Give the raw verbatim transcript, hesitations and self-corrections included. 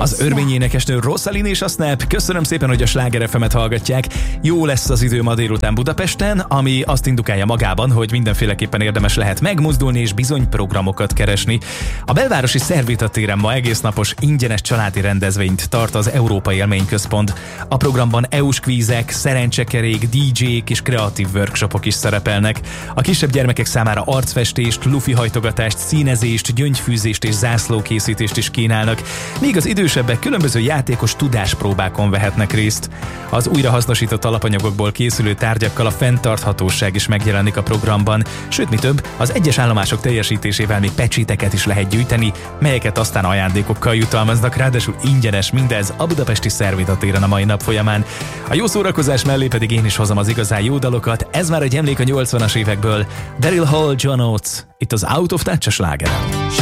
Az örmény énekesnő Rosalyn és a Snap. Köszönöm szépen, hogy a Sláger ef emet hallgatják. Jó lesz az idő ma délután Budapesten, ami azt indukálja magában, hogy mindenféleképpen érdemes lehet megmozdulni és bizony programokat keresni. A belvárosi Szervita téren ma egésznapos ingyenes családi rendezvényt tart az Európai Élményközpont. A programban é u-s kvízek, szerencsekerék, dé jék és kreatív workshopok is szerepelnek. A kisebb gyermekek számára arcfestést, lufihajtogatást, színezést, gyöngyfűzést és zászlókészítést is kínálnak, míg az idősebbek különböző játékos tudáspróbákon vehetnek részt. Az újrahasznosított alapanyagokból készülő tárgyakkal a fenntarthatóság is megjelenik a programban, sőt mi több, az egyes állomások teljesítésével még pecséteket is lehet gyűjteni, melyeket aztán ajándékokkal jutalmaznak, ráadásul ingyenes mindez a budapesti Szervita téren a mai nap folyamán. A jó szórakozás mellé pedig én is hozom az igazán jó dalokat, ez már egy emlék a nyolcvanas évekből. Daryl Hall, John Oates, itt az Out of Touch a Slágeren.